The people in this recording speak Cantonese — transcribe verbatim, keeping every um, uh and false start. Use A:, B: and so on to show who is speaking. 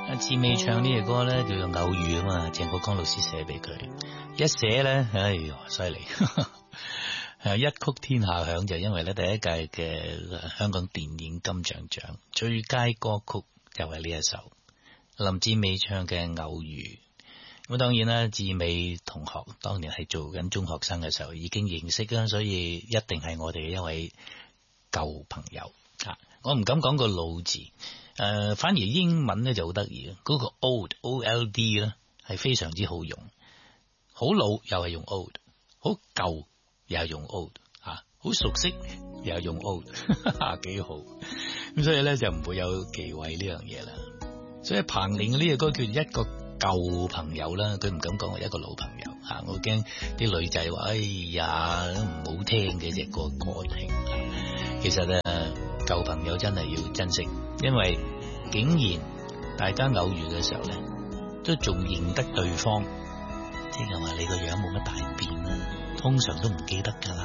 A: 阿志美唱呢隻歌咧叫做偶遇啊嘛，鄭國江老師寫俾佢，一寫咧，哎呀犀利，係一曲天下響，就因為咧第一屆嘅香港電影金像獎最佳歌曲就係呢一首林志美唱嘅偶遇。咁當然啦，志美同學當年係做緊中學生嘅時候已經認識啦，所以一定係我哋嘅一位舊朋友啊！我唔敢講個老字。誒、呃，反而英文咧就好得意啊！嗰、那個 old O L D 咧係非常之好用，好老又係用 old， 好舊又係用 old， 啊，好熟悉又係用 old， 幾好。咁所以咧就唔會有忌諱呢樣嘢啦。所以彭羚嘅呢隻歌叫一個舊朋友啦，佢唔敢講係一個老朋友啊！我驚啲女仔話：哎呀，唔好聽嘅隻歌歌聽。其實咧，舊朋友真係要珍惜。因為竟然大家偶遇嘅時候咧，都仲認得對方，即係話你個樣冇乜大變啦，通常都唔記得噶啦。